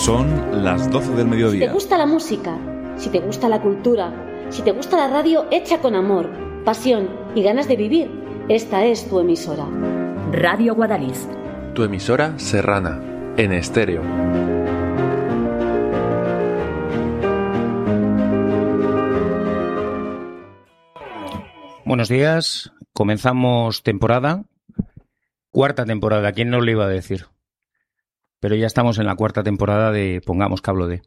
Son las 12 del Si mediodía. te gusta la música, si te gusta la cultura, si te gusta la radio hecha con amor, pasión y ganas de vivir, esta es tu emisora. Radio Guadalix. Tu emisora serrana, en estéreo. Buenos días, comenzamos temporada, cuarta temporada, ¿quién nos lo iba a decir? Pero ya estamos en la cuarta temporada de Pongamos que hablo de.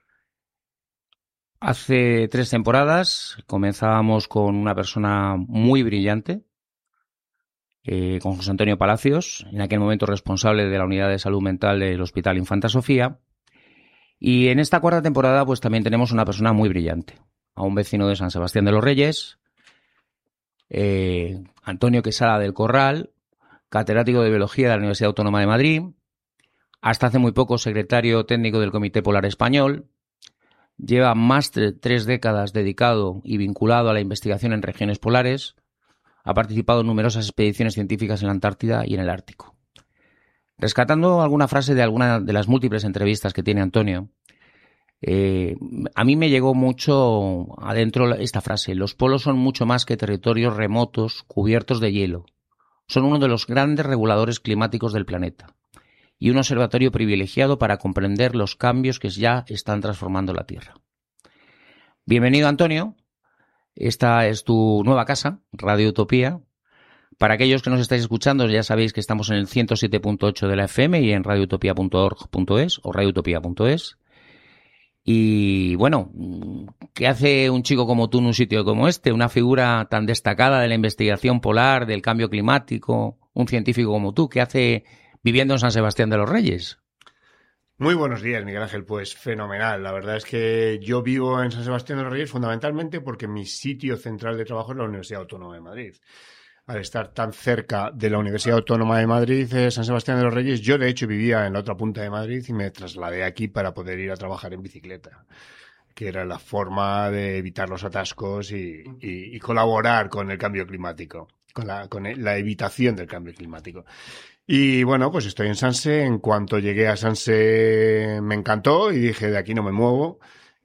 Hace 3 temporadas comenzábamos con una persona muy brillante, con José Antonio Palacios, en aquel momento responsable de la unidad de salud mental del Hospital Infanta Sofía. Y en esta cuarta temporada pues también tenemos una persona muy brillante, a un vecino de San Sebastián de los Reyes, Antonio Quesada del Corral, catedrático de Biología de la Universidad Autónoma de Madrid, hasta hace muy poco secretario técnico del Comité Polar Español, lleva más de 3 décadas dedicado y vinculado a la investigación en regiones polares, ha participado en numerosas expediciones científicas en la Antártida y en el Ártico. Rescatando alguna frase de alguna de las múltiples entrevistas que tiene Antonio, a mí me llegó mucho adentro esta frase: los polos son mucho más que territorios remotos cubiertos de hielo. Son uno de los grandes reguladores climáticos del planeta y un observatorio privilegiado para comprender los cambios que ya están transformando la Tierra. Bienvenido, Antonio. Esta es tu nueva casa, Radio Utopía. Para aquellos que nos estáis escuchando, ya sabéis que estamos en el 107.8 de la FM y en radioutopia.org.es o radioutopia.es. Y bueno, ¿qué hace un chico como tú en un sitio como este? Una figura tan destacada de la investigación polar, del cambio climático, un científico como tú, ¿qué hace viviendo en San Sebastián de los Reyes? Muy buenos días, Miguel Ángel. Pues fenomenal. La verdad es que yo vivo en San Sebastián de los Reyes fundamentalmente porque mi sitio central de trabajo es la Universidad Autónoma de Madrid. Al estar tan cerca de la Universidad Autónoma de Madrid, San Sebastián de los Reyes, yo de hecho vivía en la otra punta de Madrid y me trasladé aquí para poder ir a trabajar en bicicleta, que era la forma de evitar los atascos y colaborar con el cambio climático, con la evitación del cambio climático. Y bueno, pues estoy en Sanse. En cuanto llegué a Sanse me encantó y dije, de aquí no me muevo.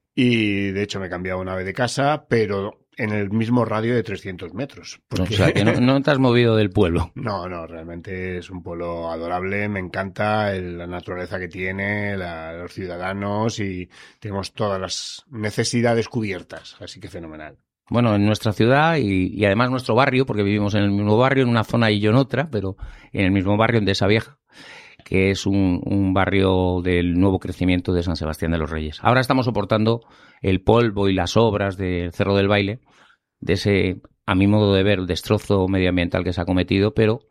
Y de hecho me he cambiado una vez de casa, pero en el mismo radio de 300 metros. Porque... O sea, que no te has movido del pueblo. No, realmente es un pueblo adorable. Me encanta la naturaleza que tiene, los ciudadanos, y tenemos todas las necesidades cubiertas. Así que fenomenal. Bueno, en nuestra ciudad y además nuestro barrio, porque vivimos en el mismo barrio, en una zona y yo en otra, pero en el mismo barrio, en Dehesa Vieja, que es un barrio del nuevo crecimiento de San Sebastián de los Reyes. Ahora estamos soportando el polvo y las obras del Cerro del Baile, de ese, a mi modo de ver, destrozo medioambiental que se ha cometido, pero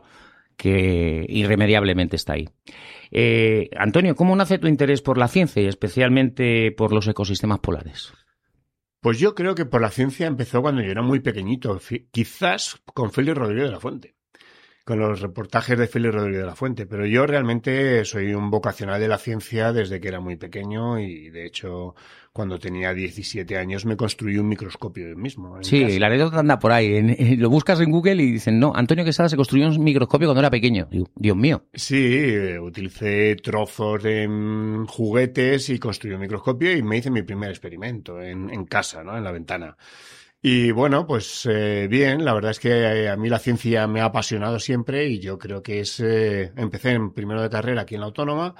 que irremediablemente está ahí. Antonio, ¿cómo nace tu interés por la ciencia y especialmente por los ecosistemas polares? Pues yo creo que por la ciencia empezó cuando yo era muy pequeñito, quizás con Félix Rodríguez de la Fuente, con los reportajes de Félix Rodríguez de la Fuente, pero yo realmente soy un vocacional de la ciencia desde que era muy pequeño y de hecho cuando tenía 17 años me construí un microscopio yo mismo. Sí, casa. La anécdota anda por ahí, lo buscas en Google y dicen, no, Antonio Quesada se construyó un microscopio cuando era pequeño. Digo, Dios mío. Sí, utilicé trozos de juguetes y construí un microscopio y me hice mi primer experimento en casa, ¿no? En la ventana. Y bueno, pues bien, la verdad es que a mí la ciencia me ha apasionado siempre y yo creo que empecé en primero de carrera aquí en la Autónoma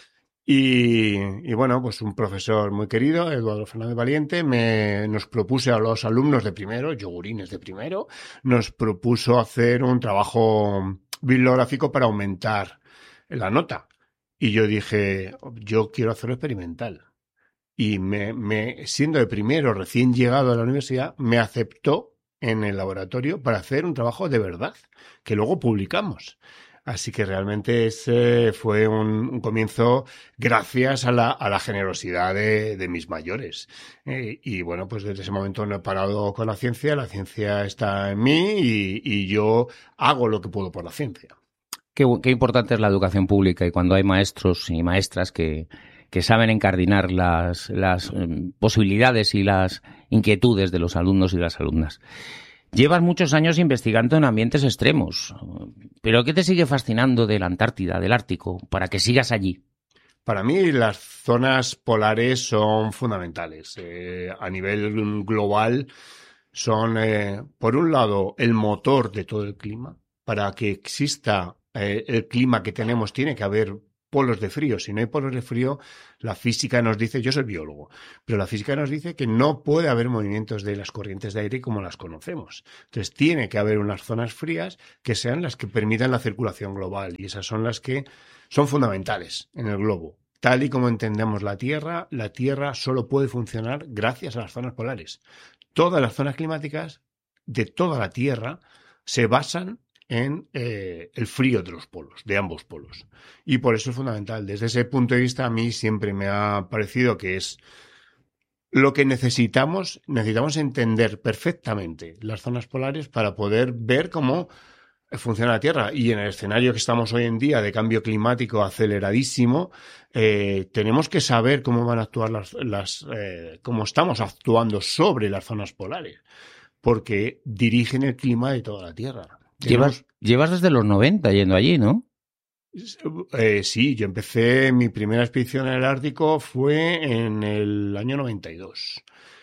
y bueno, pues un profesor muy querido, Eduardo Fernández Valiente, nos propuso a los alumnos de primero, yogurines de primero, nos propuso hacer un trabajo bibliográfico para aumentar la nota. Y yo dije, yo quiero hacerlo experimental. Y siendo de primero, recién llegado a la universidad, me aceptó en el laboratorio para hacer un trabajo de verdad, que luego publicamos. Así que realmente ese fue un comienzo gracias a la generosidad de mis mayores. Y bueno, pues desde ese momento no he parado con la ciencia está en mí y yo hago lo que puedo por la ciencia. Qué importante es la educación pública y cuando hay maestros y maestras que saben encardinar las posibilidades y las inquietudes de los alumnos y las alumnas. Llevas muchos años investigando en ambientes extremos, pero ¿qué te sigue fascinando de la Antártida, del Ártico, para que sigas allí? Para mí las zonas polares son fundamentales. A nivel global son, por un lado, el motor de todo el clima. Para que exista el clima que tenemos tiene que haber polos de frío. Si no hay polos de frío, la física nos dice, yo soy biólogo, pero la física nos dice que no puede haber movimientos de las corrientes de aire como las conocemos. Entonces tiene que haber unas zonas frías que sean las que permitan la circulación global, y esas son las que son fundamentales en el globo. Tal y como entendemos la Tierra solo puede funcionar gracias a las zonas polares. Todas las zonas climáticas de toda la Tierra se basan en el frío de los polos, de ambos polos. Y por eso es fundamental. Desde ese punto de vista, a mí siempre me ha parecido que es lo que necesitamos entender perfectamente las zonas polares para poder ver cómo funciona la Tierra. Y en el escenario que estamos hoy en día de cambio climático aceleradísimo, tenemos que saber cómo van a actuar cómo estamos actuando sobre las zonas polares, porque dirigen el clima de toda la Tierra. Llevas desde los 90 yendo allí, ¿no? Sí, yo empecé, mi primera expedición en el Ártico fue en el año 92.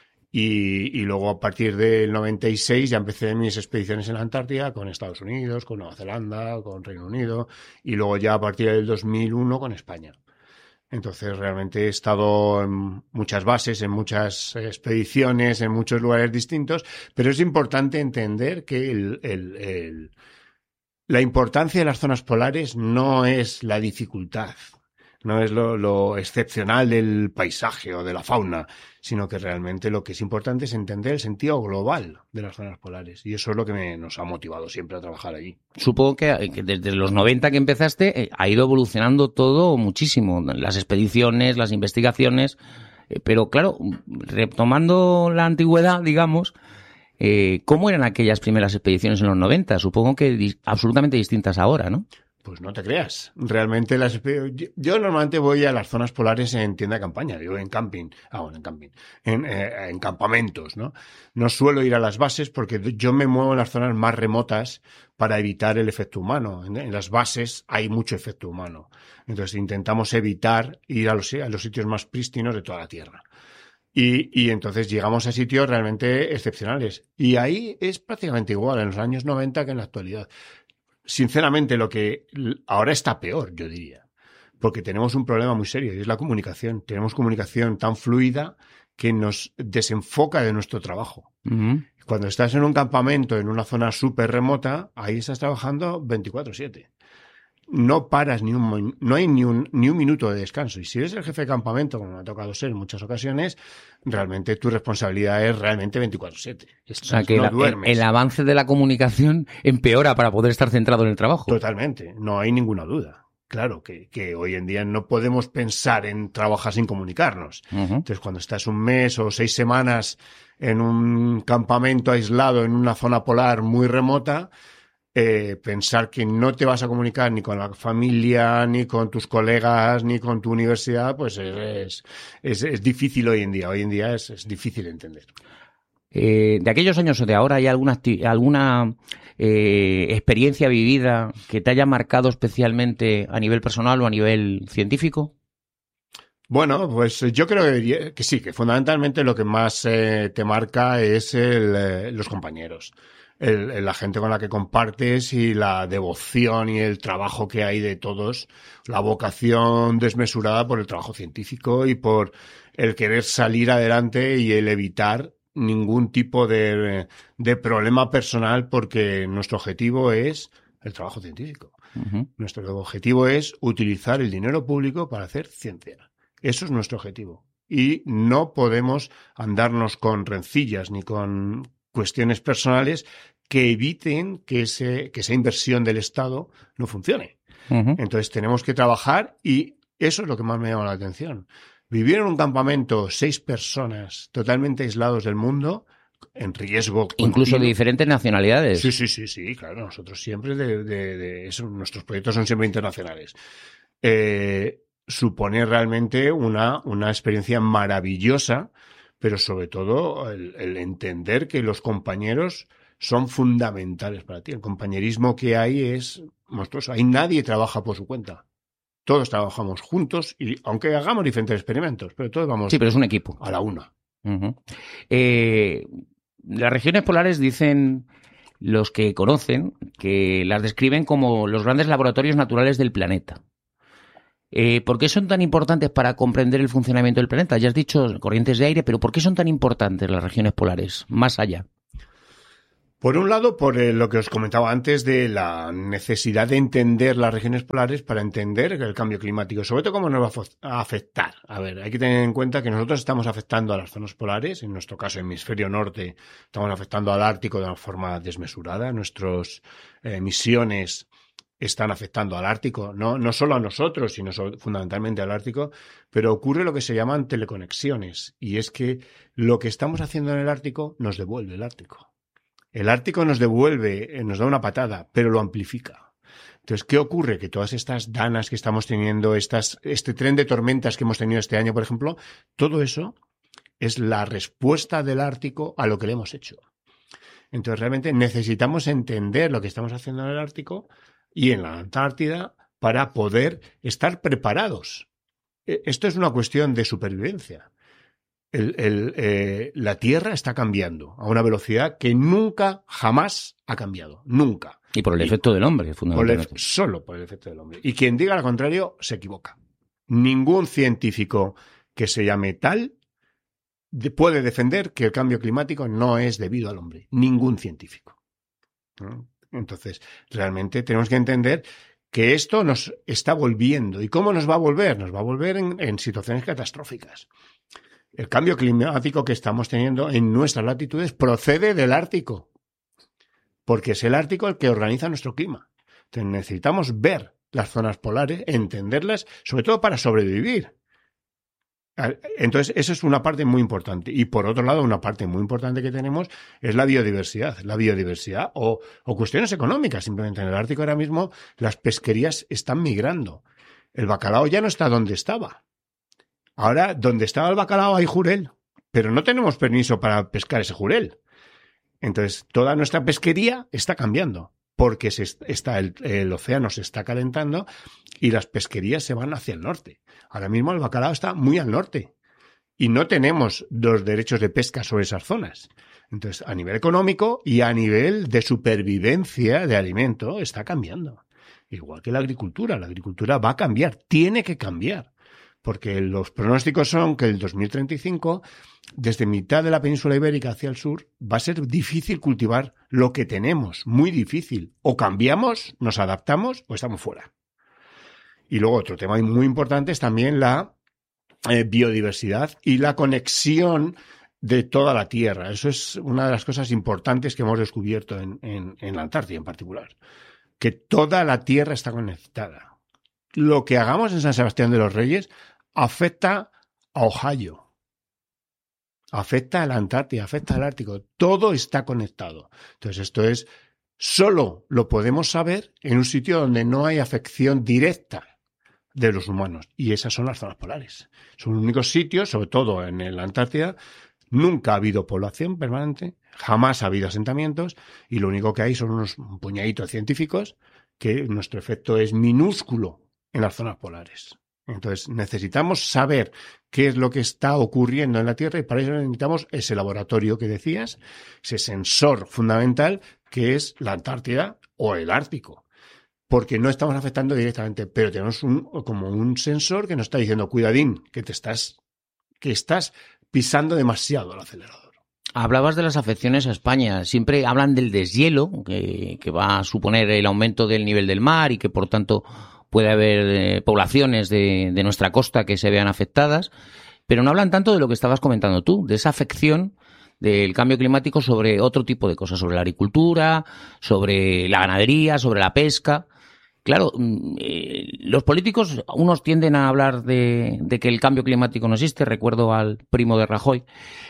Y luego a partir del 96 ya empecé mis expediciones en la Antártida con Estados Unidos, con Nueva Zelanda, con Reino Unido, y luego ya a partir del 2001 con España. Entonces realmente he estado en muchas bases, en muchas expediciones, en muchos lugares distintos, pero es importante entender que la importancia de las zonas polares no es la dificultad, no es lo excepcional del paisaje o de la fauna, sino que realmente lo que es importante es entender el sentido global de las zonas polares. Y eso es lo que nos ha motivado siempre a trabajar allí. Supongo que desde los 90 que empezaste ha ido evolucionando todo muchísimo. Las expediciones, las investigaciones. Pero claro, retomando la antigüedad, digamos, ¿cómo eran aquellas primeras expediciones en los 90? Supongo que absolutamente distintas ahora, ¿no? Pues no te creas. Realmente yo normalmente voy a las zonas polares en tienda de campaña, digo en camping, en campamentos, ¿no? No suelo ir a las bases porque yo me muevo en las zonas más remotas para evitar el efecto humano. En las bases hay mucho efecto humano. Entonces intentamos evitar ir a los sitios más prístinos de toda la Tierra. Y entonces llegamos a sitios realmente excepcionales. Y ahí es prácticamente igual en los años 90 que en la actualidad. Sinceramente, lo que ahora está peor, yo diría, porque tenemos un problema muy serio y es la comunicación. Tenemos comunicación tan fluida que nos desenfoca de nuestro trabajo. Uh-huh. Cuando estás en un campamento, en una zona súper remota, ahí estás trabajando 24/7. No paras no hay ni un minuto de descanso. Y si eres el jefe de campamento, como me ha tocado ser en muchas ocasiones, realmente tu responsabilidad es realmente 24/7. O sea, que el avance de la comunicación empeora para poder estar centrado en el trabajo. Totalmente, no hay ninguna duda. Claro que hoy en día no podemos pensar en trabajar sin comunicarnos. Uh-huh. Entonces, cuando estás un mes o 6 semanas en un campamento aislado en una zona polar muy remota, pensar que no te vas a comunicar ni con la familia, ni con tus colegas, ni con tu universidad, pues es difícil hoy en día. Hoy en día es difícil de entender. De aquellos años o de ahora, ¿hay alguna experiencia vivida que te haya marcado especialmente a nivel personal o a nivel científico? Bueno, pues yo creo que sí, que fundamentalmente lo que más te marca es los compañeros. La gente con la que compartes y la devoción y el trabajo que hay de todos, la vocación desmesurada por el trabajo científico y por el querer salir adelante y el evitar ningún tipo de problema personal, porque nuestro objetivo es el trabajo científico. Uh-huh. Nuestro objetivo es utilizar el dinero público para hacer ciencia. Eso es nuestro objetivo. Y no podemos andarnos con rencillas ni con cuestiones personales que eviten que esa inversión del Estado no funcione. Uh-huh. Entonces tenemos que trabajar y eso es lo que más me llama la atención. Vivir en un campamento 6 personas totalmente aislados del mundo, en riesgo continuo. Incluso de diferentes nacionalidades. Sí, claro. Nosotros siempre eso, nuestros proyectos son siempre internacionales. Supone realmente una experiencia maravillosa, pero sobre todo el entender que los compañeros son fundamentales para ti. El compañerismo que hay es monstruoso. Ahí nadie trabaja por su cuenta. Todos trabajamos juntos y aunque hagamos diferentes experimentos, pero todos vamos Sí, pero es un equipo. a la una. Uh-huh. Las regiones polares dicen los que conocen que las describen como los grandes laboratorios naturales del planeta. ¿Por qué son tan importantes para comprender el funcionamiento del planeta? Ya has dicho corrientes de aire, pero ¿por qué son tan importantes las regiones polares? Más allá. Por un lado, por lo que os comentaba antes de la necesidad de entender las regiones polares para entender el cambio climático, sobre todo cómo nos va a afectar. A ver, hay que tener en cuenta que nosotros estamos afectando a las zonas polares, en nuestro caso, hemisferio norte, estamos afectando al Ártico de una forma desmesurada. Nuestras emisiones están afectando al Ártico, no solo a nosotros, sino fundamentalmente al Ártico, pero ocurre lo que se llaman teleconexiones, y es que lo que estamos haciendo en el Ártico nos devuelve el Ártico. El Ártico nos devuelve, nos da una patada, pero lo amplifica. Entonces, ¿qué ocurre? Que todas estas danas que estamos teniendo, este tren de tormentas que hemos tenido este año, por ejemplo, todo eso es la respuesta del Ártico a lo que le hemos hecho. Entonces, realmente necesitamos entender lo que estamos haciendo en el Ártico y en la Antártida para poder estar preparados. Esto es una cuestión de supervivencia. La Tierra está cambiando a una velocidad que nunca, jamás ha cambiado. Nunca. Y por el efecto del hombre, fundamentalmente. Solo por el efecto del hombre. Y quien diga lo contrario se equivoca. Ningún científico que se llame tal puede defender que el cambio climático no es debido al hombre. Ningún científico. ¿No? Entonces, realmente tenemos que entender que esto nos está volviendo. ¿Y cómo nos va a volver? Nos va a volver en situaciones catastróficas. El cambio climático que estamos teniendo en nuestras latitudes procede del Ártico, porque es el Ártico el que organiza nuestro clima. Entonces necesitamos ver las zonas polares, entenderlas, sobre todo para sobrevivir. Entonces, eso es una parte muy importante. Y por otro lado, una parte muy importante que tenemos es la biodiversidad. La biodiversidad o cuestiones económicas. Simplemente en el Ártico ahora mismo las pesquerías están migrando. El bacalao ya no está donde estaba. Ahora, donde estaba el bacalao hay jurel, pero no tenemos permiso para pescar ese jurel. Entonces, toda nuestra pesquería está cambiando, porque el océano se está calentando y las pesquerías se van hacia el norte. Ahora mismo el bacalao está muy al norte y no tenemos los derechos de pesca sobre esas zonas. Entonces, a nivel económico y a nivel de supervivencia de alimento está cambiando. Igual que la agricultura va a cambiar, tiene que cambiar. Porque los pronósticos son que el 2035, desde mitad de la península ibérica hacia el sur, va a ser difícil cultivar lo que tenemos, muy difícil. O cambiamos, nos adaptamos o estamos fuera. Y luego otro tema muy importante es también la biodiversidad y la conexión de toda la Tierra. Eso es una de las cosas importantes que hemos descubierto en la Antártida en particular. Que toda la Tierra está conectada. Lo que hagamos en San Sebastián de los Reyes afecta a Ohio, afecta a la Antártida, afecta al Ártico. Todo está conectado. Entonces, solo lo podemos saber en un sitio donde no hay afección directa de los humanos. Y esas son las zonas polares. Son los únicos sitios, sobre todo en la Antártida, nunca ha habido población permanente, jamás ha habido asentamientos, y lo único que hay son un puñadito de científicos que nuestro efecto es minúsculo en las zonas polares. Entonces, necesitamos saber qué es lo que está ocurriendo en la Tierra y para eso necesitamos ese laboratorio que decías, ese sensor fundamental que es la Antártida o el Ártico. Porque no estamos afectando directamente, pero tenemos como un sensor que nos está diciendo, cuidadín, que estás pisando demasiado el acelerador. Hablabas de las afecciones a España. Siempre hablan del deshielo, que va a suponer el aumento del nivel del mar y que, por tanto, puede haber poblaciones de nuestra costa que se vean afectadas, pero no hablan tanto de lo que estabas comentando tú, de esa afección del cambio climático sobre otro tipo de cosas, sobre la agricultura, sobre la ganadería, sobre la pesca. Claro, los políticos, unos tienden a hablar de que el cambio climático no existe, recuerdo al primo de Rajoy,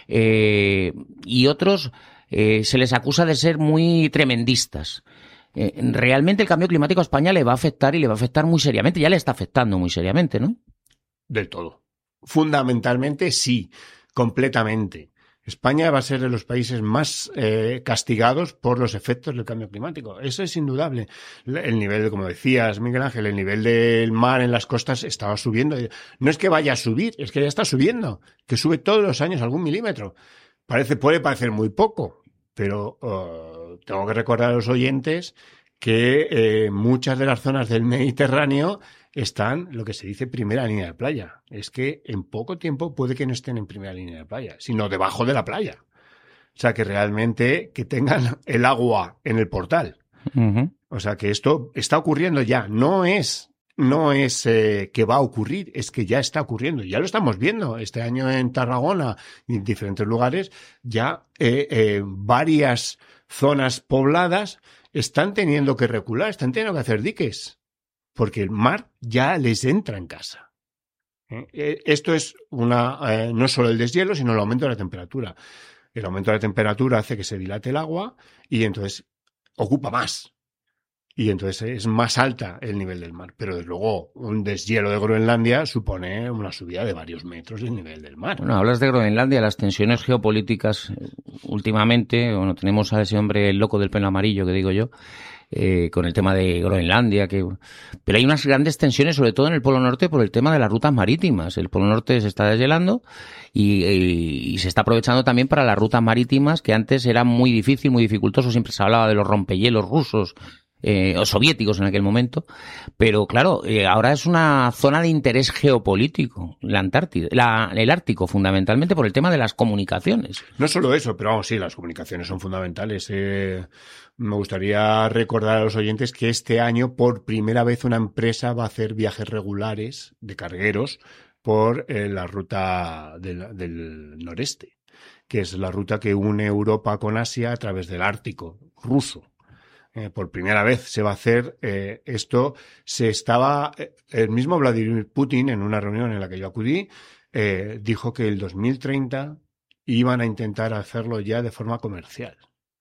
y otros se les acusa de ser muy tremendistas. Realmente el cambio climático a España le va a afectar y le va a afectar muy seriamente. Ya le está afectando muy seriamente, ¿no? Del todo. Fundamentalmente sí, completamente. España va a ser de los países más castigados por los efectos del cambio climático. Eso es indudable. El nivel, como decías, Miguel Ángel, el nivel del mar en las costas estaba subiendo. No es que vaya a subir, es que ya está subiendo, que sube todos los años algún milímetro. Puede parecer muy poco, pero tengo que recordar a los oyentes que muchas de las zonas del Mediterráneo están, lo que se dice, primera línea de playa. Es que en poco tiempo puede que no estén en primera línea de playa, sino debajo de la playa. O sea, que realmente que tengan el agua en el portal. Uh-huh. O sea, que esto está ocurriendo ya. No es que va a ocurrir, es que ya está ocurriendo. Ya lo estamos viendo. Este año en Tarragona y en diferentes lugares ya varias zonas pobladas están teniendo que recular, están teniendo que hacer diques. Porque el mar ya les entra en casa. Esto es no solo el deshielo, sino el aumento de la temperatura. El aumento de la temperatura hace que se dilate el agua y entonces ocupa más. Y entonces es más alta el nivel del mar. Pero desde luego un deshielo de Groenlandia supone una subida de varios metros del nivel del mar. Bueno, hablas de Groenlandia, las tensiones geopolíticas últimamente, bueno, tenemos a ese hombre el loco del pelo amarillo, que digo yo, con el tema de Groenlandia, pero hay unas grandes tensiones, sobre todo en el Polo Norte, por el tema de las rutas marítimas. El Polo Norte se está deshielando y se está aprovechando también para las rutas marítimas, que antes era muy difícil, muy dificultoso. Siempre se hablaba de los rompehielos rusos, o soviéticos en aquel momento, pero claro, ahora es una zona de interés geopolítico, la Antártida, el Ártico, fundamentalmente por el tema de las comunicaciones. No solo eso, pero vamos, sí, las comunicaciones son fundamentales. Me gustaría recordar a los oyentes que este año, por primera vez, una empresa va a hacer viajes regulares de cargueros por la ruta del noreste, que es la ruta que une Europa con Asia a través del Ártico ruso. Por primera vez se va a hacer esto. El mismo Vladimir Putin, en una reunión en la que yo acudí, dijo que el 2030 iban a intentar hacerlo ya de forma comercial.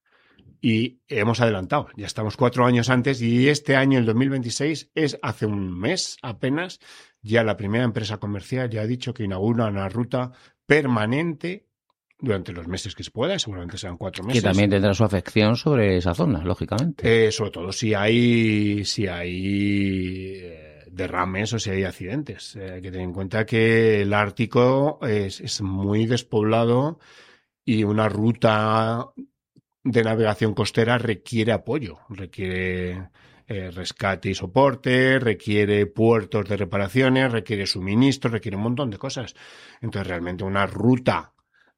Y hemos adelantado, ya estamos 4 años antes, y este año, el 2026, hace un mes apenas, ya la primera empresa comercial ya ha dicho que inaugura una ruta permanente durante los meses que se pueda, seguramente serán 4 meses. Que también tendrá su afección sobre esa zona, lógicamente. Sobre todo si hay derrames o si hay accidentes. Hay que tener en cuenta que el Ártico es muy despoblado y una ruta de navegación costera requiere apoyo, requiere rescate y soporte, requiere puertos de reparaciones, requiere suministros, requiere un montón de cosas. Entonces, realmente una ruta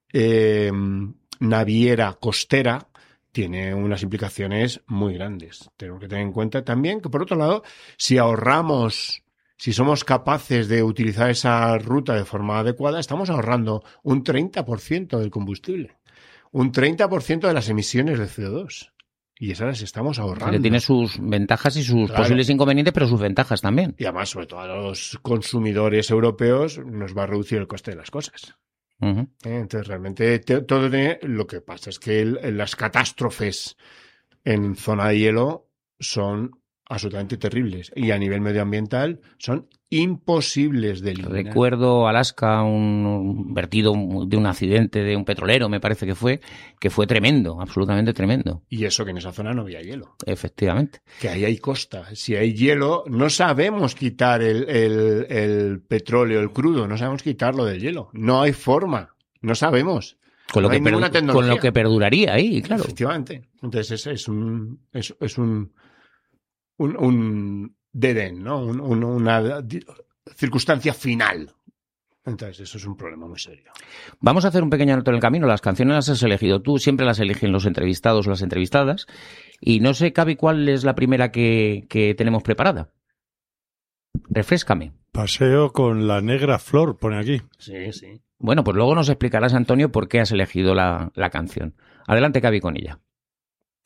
naviera costera tiene unas implicaciones muy grandes. Tenemos que tener en cuenta también que, por otro lado, si somos capaces de utilizar esa ruta de forma adecuada, estamos ahorrando un 30% del combustible, un 30% de las emisiones de CO2. Y esas las estamos ahorrando. Que tiene sus ventajas y sus posibles inconvenientes, pero sus ventajas también. Y además, sobre todo a los consumidores europeos, nos va a reducir el coste de las cosas. Uh-huh. Entonces, realmente, todo lo que pasa es que las catástrofes en zona de hielo son absolutamente terribles y a nivel medioambiental son imposibles de eliminar. Recuerdo Alaska, un vertido de un accidente de un petrolero, me parece que fue tremendo, absolutamente tremendo. Y eso que en esa zona no había hielo. Efectivamente. Que ahí hay costa. Si hay hielo, no sabemos quitar el petróleo, el crudo, no sabemos quitarlo del hielo. No hay forma, no sabemos. Con lo que perduraría ahí, claro. Efectivamente. Entonces es un dead end, ¿no? Una circunstancia final. Entonces, eso es un problema muy serio. Vamos a hacer un pequeño alto en el camino. Las canciones las has elegido tú, siempre las eligen los entrevistados o las entrevistadas. Y no sé, Cavi, cuál es la primera que tenemos preparada. Refréscame. Paseo con la negra flor, pone aquí. Sí. Bueno, pues luego nos explicarás, Antonio, por qué has elegido la canción. Adelante, Cavi, con ella.